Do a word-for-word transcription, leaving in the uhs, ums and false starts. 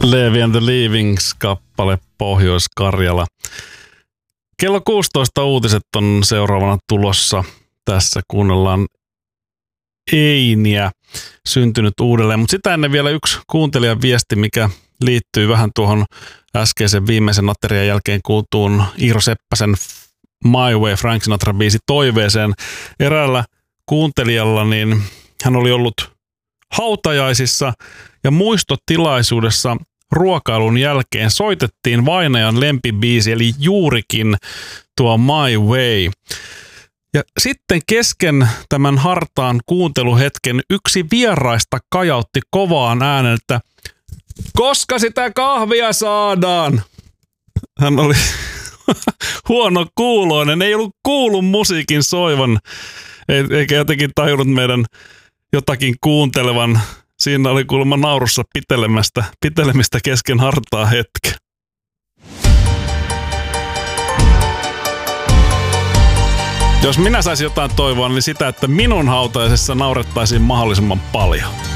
Levi and the Leavings-kappale Pohjois-Karjala. Kello kuusitoista uutiset on seuraavana tulossa. Tässä kuunnellaan Einiä, syntynyt uudelleen. Mutta sitä ennen vielä yksi kuuntelijan viesti, mikä liittyy vähän tuohon äskeisen viimeisen aterian jälkeen kuultuun Iiro Seppäsen My Way Frank Sinatra-biisi toiveeseen. Eräällä kuuntelijalla niin hän oli ollut hautajaisissa ja muistotilaisuudessa ruokailun jälkeen soitettiin vainajan lempibiisi, eli juurikin tuo My Way. Ja sitten kesken tämän hartaan kuunteluhetken yksi vieraista kajautti kovaan ääneltä, koska sitä kahvia saadaan? Hän oli huono kuuloinen, ei ollut kuullut musiikin soivan, eikä jotenkin tajunnut meidän jotakin kuuntelevan. Siinä oli kuulemma naurussa pitelemästä, pitelemistä kesken hartaa hetken. Jos minä saisin jotain toivoa, niin sitä, että minun hautajaisessa naurettaisiin mahdollisimman paljon.